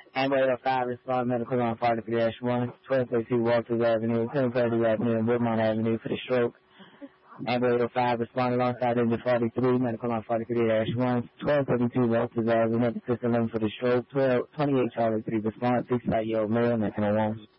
Ambulance 5 respond medical on 43-1, 1232 Walters Avenue, 1030 Avenue, and Woodmont Avenue for the stroke. Ambulance 5 respond alongside engine 43, medical on 43-1, 1232 Walters Avenue, system 11 for the stroke, 28 Charlie 3 respond, 65-year-old male, 1901.